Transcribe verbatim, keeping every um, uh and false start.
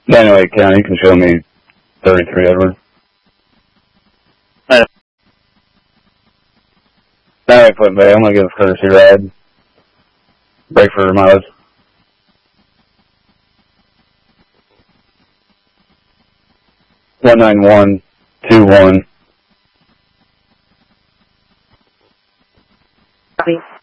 Daniel Lake County, you can show me thirty-three Edward. Right. Daniel Lake Foot Bay, I'm going to give a courtesy ride. Break for mileage. one nine one two one. Copy.